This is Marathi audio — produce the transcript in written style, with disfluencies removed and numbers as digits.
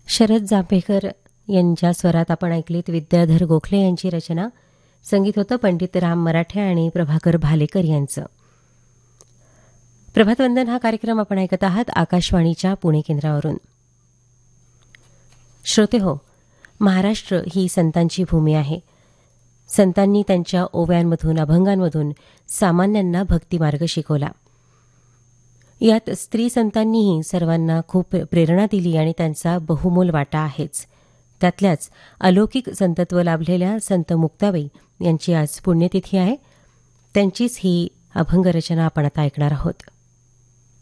शरद जांभेकर यांच्या स्वरात आपण ऐकलीत विद्याधर गोखले यांची रचना. संगीत होतं पंडित राम मराठे आणि प्रभाकर भालेकर यांचं. प्रभातवंदन हा कार्यक्रम आपण ऐकत आहात आकाशवाणीच्या पुणे केंद्रावरून. श्रोते हो, महाराष्ट्र ही संतांची भूमी आहे. संतांनी त्यांच्या ओव्यांमधून अभंगांमधून सामान्यांना भक्तिमार्ग शिकवला. यात स्त्री संतांनीही सर्वांना खूप प्रेरणा दिली आणि त्यांचा बहुमोल वाटा आहेच. त्यातल्याच अलौकिक संतत्व लाभलेल्या संत मुक्ताबाई यांची आज पुण्यतिथी आहे. त्यांचीच ही अभंगरचना आपण आता ऐकणार आहोत.